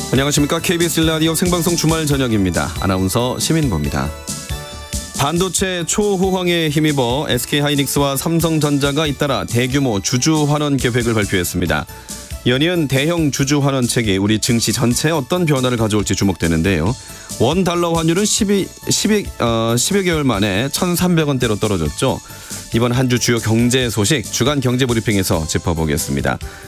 안녕하십니까. KBS 라디오 생방송 주말 저녁입니다. 아나운서 시민보입니다. 반도체 초호황에 힘입어 SK하이닉스와 삼성전자가 잇따라 대규모 주주환원 계획을 발표했습니다. 연이은 대형 주주환원책이 우리 증시 전체에 어떤 변화를 가져올지 주목되는데요. 원달러 환율은 10여 개월 만에 1,300원대로 떨어졌죠. 이번 한 주 주요 경제 소식 주간 경제브리핑에서 짚어보겠습니다.